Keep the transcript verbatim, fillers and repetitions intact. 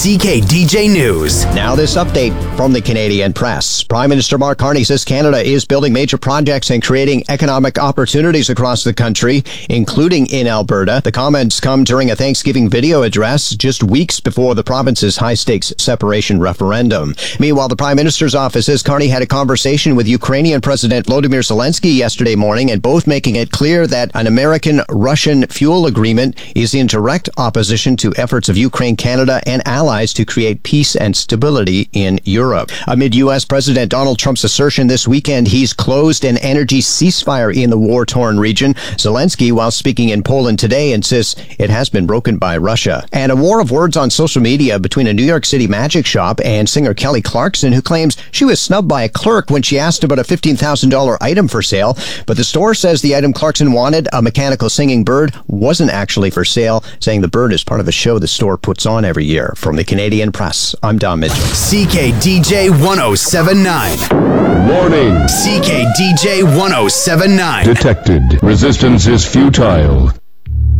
C K D J News. Now this update from the Canadian press. Prime Minister Mark Carney says Canada is building major projects and creating economic opportunities across the country, including in Alberta. The comments come during a Thanksgiving video address just weeks before the province's high-stakes separation referendum. Meanwhile, the Prime Minister's office says Carney had a conversation with Ukrainian President Volodymyr Zelensky yesterday morning, and both making it clear that an American-Russian fuel agreement is in direct opposition to efforts of Ukraine, Canada, and allies to create peace and stability in Europe. Amid U S. President Donald Trump's assertion this weekend he's closed an energy ceasefire in the war-torn region, Zelensky, while speaking in Poland today, insists it has been broken by Russia. And a war of words on social media between a New York City magic shop and singer Kelly Clarkson, who claims she was snubbed by a clerk when she asked about a fifteen thousand dollars item for sale. But the store says the item Clarkson wanted, a mechanical singing bird, wasn't actually for sale, saying the bird is part of a show the store puts on every year. From the Canadian press, I'm Don Mitchell. C K D J one oh seven point nine. Warning. C K D J one oh seven point nine. Detected. Resistance is futile.